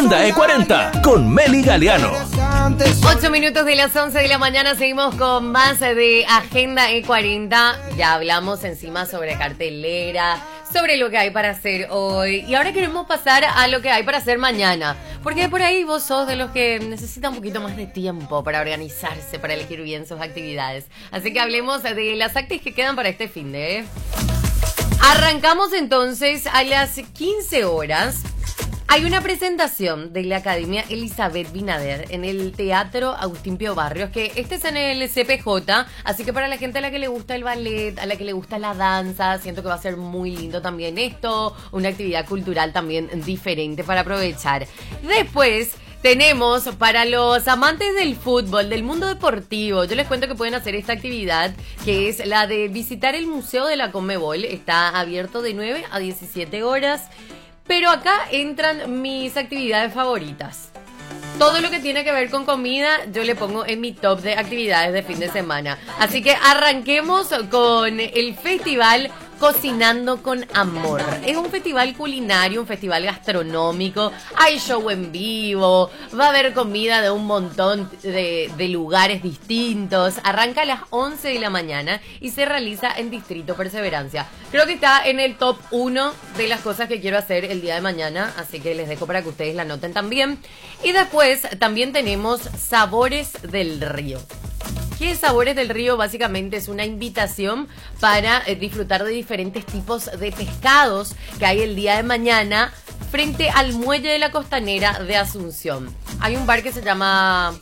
Agenda E40 con Meli Galeano. 8 minutos de las 11 de la mañana, seguimos con más de Agenda E40. Ya hablamos encima sobre cartelera, sobre lo que hay para hacer hoy. Y ahora queremos pasar a lo que hay para hacer mañana. Porque por ahí vos sos de los que necesitan un poquito más de tiempo para organizarse, para elegir bien sus actividades. Así que hablemos de las actividades que quedan para este fin de... Arrancamos entonces a las 15 horas. Hay una presentación de la Academia Elizabeth Binader en el Teatro Agustín Pío Barrios, que este es en el CPJ, así que para la gente a la que le gusta el ballet, a la que le gusta la danza, siento que va a ser muy lindo también esto, una actividad cultural también diferente para aprovechar. Después tenemos para los amantes del fútbol, del mundo deportivo, yo les cuento que pueden hacer esta actividad, que es la de visitar el Museo de la Conmebol. Está abierto de 9 a 17 horas. Pero acá entran mis actividades favoritas. Todo lo que tiene que ver con comida, yo le pongo en mi top de actividades de fin de semana. Así que arranquemos con el festival Cocinando con Amor. Es un festival culinario, un festival gastronómico. Hay show en vivo, va a haber comida de un montón de lugares distintos. Arranca a las 11 de la mañana y se realiza en Distrito Perseverancia. Creo que está en el top 1 de las cosas que quiero hacer el día de mañana, así que les dejo para que ustedes la anoten también. Y después también tenemos Sabores del Río. ¿Qué es Sabores del Río? Básicamente es una invitación para disfrutar de diferentes tipos de pescados que hay el día de mañana frente al muelle de la Costanera de Asunción. Hay un bar que se llama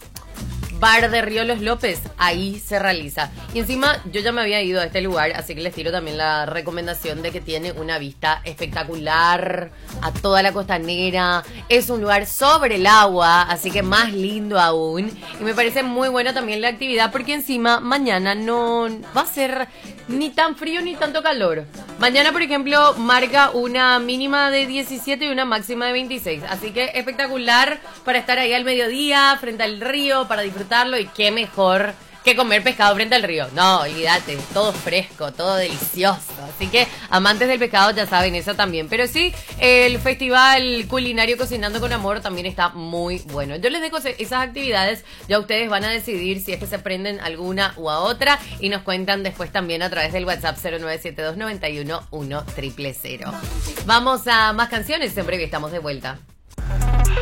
Bar de Río Los López, ahí se realiza. Y encima yo ya me había ido a este lugar, así que les tiro también la recomendación de que tiene una vista espectacular a toda la costanera. Es un lugar sobre el agua, así que más lindo aún. Y me parece muy buena también la actividad porque encima mañana no va a ser ni tan frío ni tanto calor. Mañana, por ejemplo, marca una mínima de 17 y una máxima de 26. Así que espectacular para estar ahí al mediodía, frente al río, para disfrutarlo. Y qué mejor que comer pescado frente al río. No, olvídate, todo fresco, todo delicioso. Así que amantes del pescado ya saben eso también. Pero sí, el festival culinario Cocinando con Amor también está muy bueno. Yo les dejo esas actividades, ya ustedes van a decidir si es que se prenden alguna u a otra y nos cuentan después también a través del WhatsApp 0972911000. Vamos a más canciones, en breve estamos de vuelta.